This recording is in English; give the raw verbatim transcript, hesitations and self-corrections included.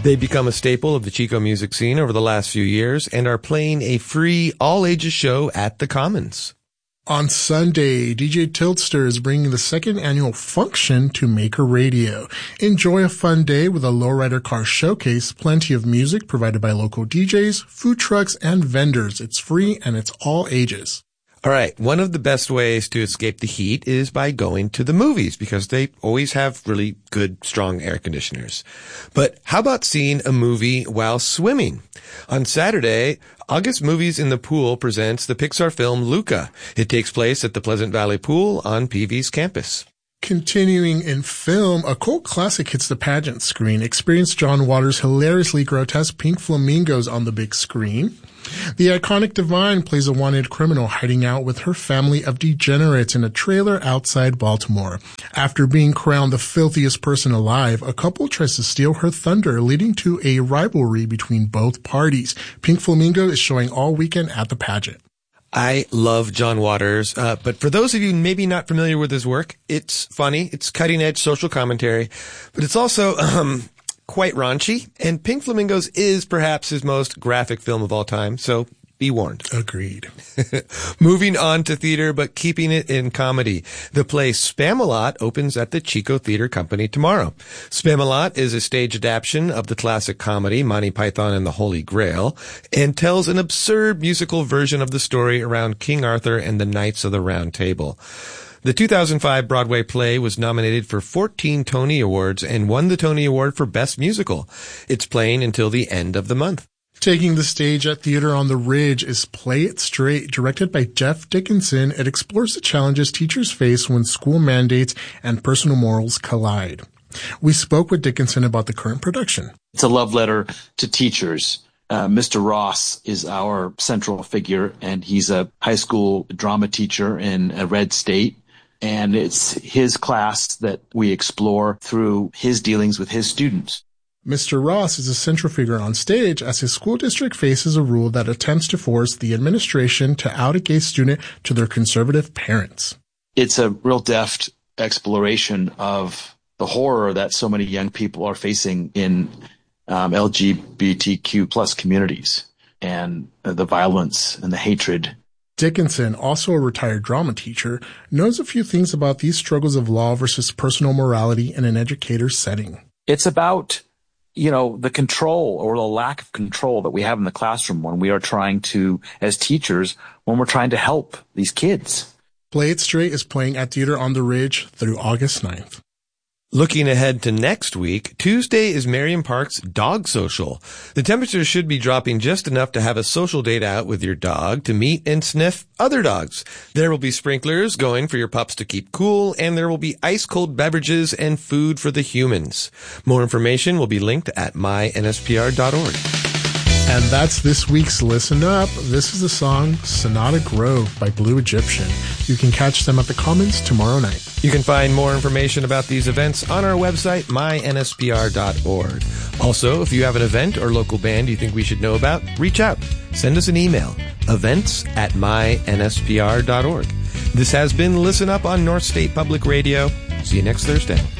They've become a staple of the Chico music scene over the last few years and are playing a free all-ages show at the Commons. On Sunday, D J Tiltster is bringing the second annual function to Maker Radio. Enjoy a fun day with a lowrider car showcase, plenty of music provided by local D Js, food trucks, and vendors. It's free and it's all ages. All right. One of the best ways to escape the heat is by going to the movies because they always have really good, strong air conditioners. But how about seeing a movie while swimming? On Saturday, August Movies in the Pool presents the Pixar film Luca. It takes place at the Pleasant Valley Pool on P V's campus. Continuing in film, a cult classic hits the pageant screen. Experience John Waters' hilariously grotesque Pink Flamingos on the big screen. The iconic Divine plays a wanted criminal hiding out with her family of degenerates in a trailer outside Baltimore. After being crowned the filthiest person alive, a couple tries to steal her thunder, leading to a rivalry between both parties. Pink Flamingo is showing all weekend at the pageant. I love John Waters, uh, but for those of you maybe not familiar with his work, it's funny, it's cutting-edge social commentary, but it's also um quite raunchy, and Pink Flamingos is perhaps his most graphic film of all time, so be warned. Agreed. Moving on to theater, but keeping it in comedy. The play Spamalot opens at the Chico Theater Company tomorrow. Spamalot is a stage adaptation of the classic comedy Monty Python and the Holy Grail, and tells an absurd musical version of the story around King Arthur and the Knights of the Round Table. The two thousand five Broadway play was nominated for fourteen Tony Awards and won the Tony Award for Best Musical. It's playing until the end of the month. Taking the stage at Theater on the Ridge is Play It Straight, directed by Jeff Dickinson. It explores the challenges teachers face when school mandates and personal morals collide. We spoke with Dickinson about the current production. It's a love letter to teachers. Uh, Mister Ross is our central figure, and he's a high school drama teacher in a red state. And it's his class that we explore through his dealings with his students. Mister Ross is a central figure on stage as his school district faces a rule that attempts to force the administration to out a gay student to their conservative parents. It's a real deft exploration of the horror that so many young people are facing in um, L G B T Q plus communities, and uh, the violence and the hatred. Dickinson, also a retired drama teacher, knows a few things about these struggles of law versus personal morality in an educator's setting. It's about, you know, the control or the lack of control that we have in the classroom when we are trying to, as teachers, when we're trying to help these kids. Play It Straight is playing at Theater on the Ridge through August ninth. Looking ahead to next week, Tuesday is Merriam Park's Dog Social. The temperatures should be dropping just enough to have a social date out with your dog to meet and sniff other dogs. There will be sprinklers going for your pups to keep cool, and there will be ice-cold beverages and food for the humans. More information will be linked at my N S P R dot org. And that's this week's Listen Up. This is the song Sonata Grove by Blue Egyptian. You can catch them at the Commons tomorrow night. You can find more information about these events on our website, my N S P R dot org. Also, if you have an event or local band you think we should know about, reach out. Send us an email, events at my N S P R dot org. This has been Listen Up on North State Public Radio. See you next Thursday.